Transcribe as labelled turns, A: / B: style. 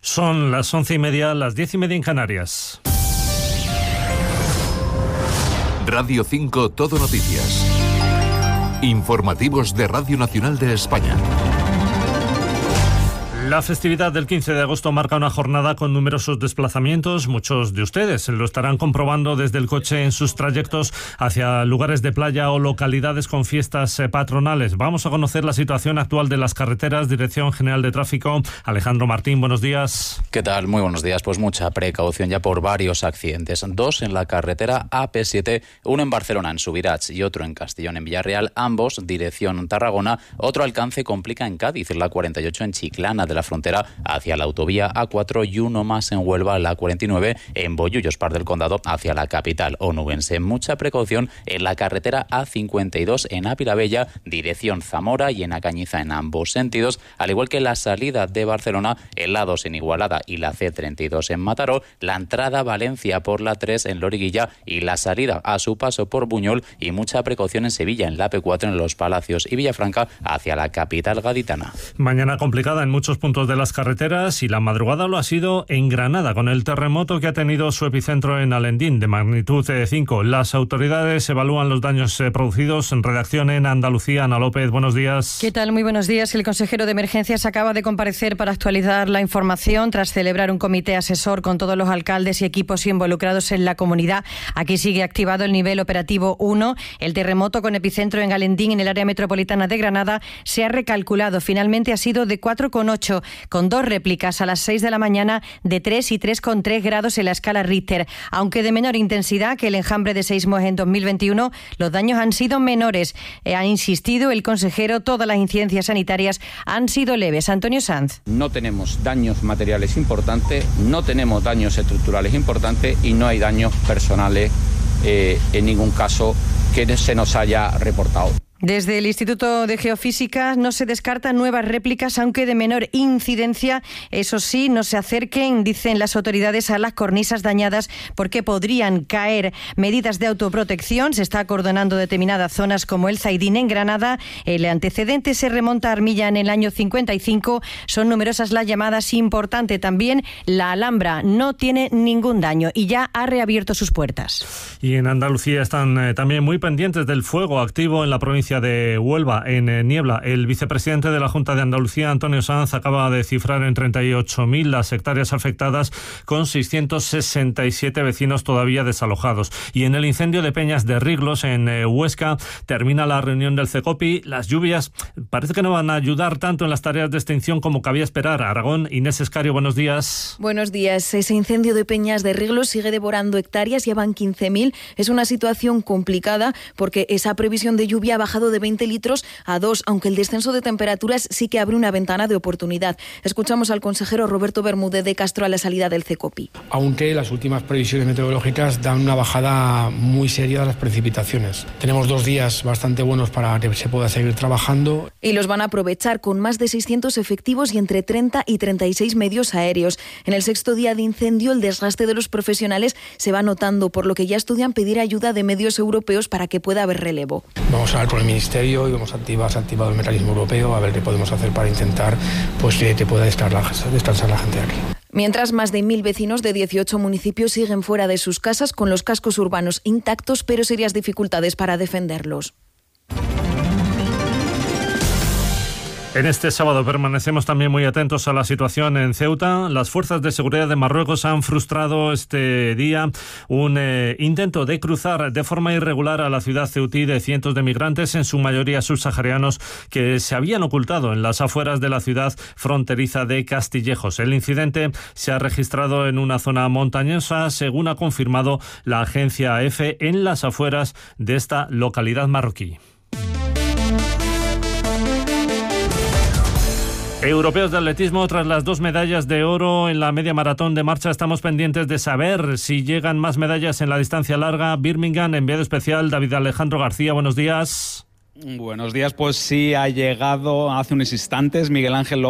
A: Son las 11:30, las 10:30 en Canarias.
B: Radio 5 Todo Noticias. Informativos de Radio Nacional de España.
A: La festividad del 15 de agosto marca una jornada con numerosos desplazamientos. Muchos de ustedes lo estarán comprobando desde el coche en sus trayectos hacia lugares de playa o localidades con fiestas patronales. Vamos a conocer la situación actual de las carreteras. Dirección General de Tráfico, Alejandro Martín, buenos días.
C: ¿Qué tal? Muy buenos días. Pues mucha precaución ya por varios accidentes. 2 en la carretera AP7, uno en Barcelona, en Subirats, y otro en Castellón, en Villarreal, ambos dirección Tarragona. Otro alcance complica en Cádiz, la 48 en Chiclana de la frontera hacia la autovía A4 y uno más en Huelva, la 49 en Bollullos, Par del Condado, hacia la capital onubense. Mucha precaución en la carretera A52 en Ávila Bella, dirección Zamora, y en Acañiza en ambos sentidos, al igual que la salida de Barcelona, el A2 en Igualada y la C32 en Mataró, la entrada a Valencia por la 3 en Loriguilla y la salida a su paso por Buñol, y mucha precaución en Sevilla, en la P4 en Los Palacios y Villafranca hacia la capital gaditana.
A: Mañana complicada en muchos puntos de las carreteras, y la madrugada lo ha sido en Granada con el terremoto que ha tenido su epicentro en Alendín de magnitud 5. Las autoridades evalúan los daños producidos. En redacción en Andalucía, Ana López, buenos días.
D: ¿Qué tal? Muy buenos días. El consejero de Emergencias acaba de comparecer para actualizar la información tras celebrar un comité asesor con todos los alcaldes y equipos involucrados en la comunidad. Aquí sigue activado el nivel operativo 1. El terremoto con epicentro en Alendín, en el área metropolitana de Granada, se ha recalculado. Finalmente ha sido de 4,8, con 2 réplicas a las 6 de la mañana de 3 y 3,3 grados en la escala Richter. Aunque de menor intensidad que el enjambre de seísmos en 2021, los daños han sido menores. Ha insistido el consejero, todas las incidencias sanitarias han sido leves. Antonio Sanz.
E: No tenemos daños materiales importantes, no tenemos daños estructurales importantes y no hay daños personales en ningún caso que se nos haya reportado.
D: Desde el Instituto de Geofísica no se descartan nuevas réplicas, aunque de menor incidencia. Eso sí, no se acerquen, dicen las autoridades, a las cornisas dañadas porque podrían caer. Medidas de autoprotección. Se está acordonando determinadas zonas como el Zaidín en Granada. El antecedente se remonta a Armilla en el año 55. Son numerosas las llamadas. Importante también, la Alhambra no tiene ningún daño y ya ha reabierto sus puertas.
A: Y en Andalucía están también muy pendientes del fuego activo en la provincia de Huelva, en Niebla. El vicepresidente de la Junta de Andalucía, Antonio Sanz, acaba de cifrar en 38.000 las hectáreas afectadas, con 667 vecinos todavía desalojados. Y en el incendio de Peñas de Riglos, en Huesca, termina la reunión del CECOPI. Las lluvias parece que no van a ayudar tanto en las tareas de extinción como cabía esperar. Aragón, Inés Escario, buenos días.
F: Buenos días. Ese incendio de Peñas de Riglos sigue devorando hectáreas, ya van 15.000. Es una situación complicada porque esa previsión de lluvia ha bajado de 20 litros a 2, aunque el descenso de temperaturas sí que abre una ventana de oportunidad. Escuchamos al consejero Roberto Bermúdez de Castro a la salida del CECOPI.
G: Aunque las últimas previsiones meteorológicas dan una bajada muy seria de las precipitaciones. Tenemos 2 días bastante buenos para que se pueda seguir trabajando.
F: Y los van a aprovechar con más de 600 efectivos y entre 30 y 36 medios aéreos. En el 6º día de incendio, el desgaste de los profesionales se va notando, por lo que ya estudian pedir ayuda de medios europeos para que pueda haber relevo.
G: Vamos a hablar con el Ministerio y se ha activado el mecanismo europeo, a ver qué podemos hacer para intentar que pueda descansar la gente aquí.
F: Mientras, más de 1.000 vecinos de 18 municipios siguen fuera de sus casas con los cascos urbanos intactos, pero serias dificultades para defenderlos.
A: En este sábado permanecemos también muy atentos a la situación en Ceuta. Las fuerzas de seguridad de Marruecos han frustrado este día un intento de cruzar de forma irregular a la ciudad ceutí de cientos de migrantes, en su mayoría subsaharianos, que se habían ocultado en las afueras de la ciudad fronteriza de Castillejos. El incidente se ha registrado en una zona montañosa, según ha confirmado la agencia EFE, en las afueras de esta localidad marroquí. Europeos de atletismo, tras las 2 medallas de oro en la media maratón de marcha, estamos pendientes de saber si llegan más medallas en la distancia larga. Birmingham, enviado especial David Alejandro García, buenos días.
H: Buenos días, pues sí, ha llegado hace unos instantes Miguel Ángel López.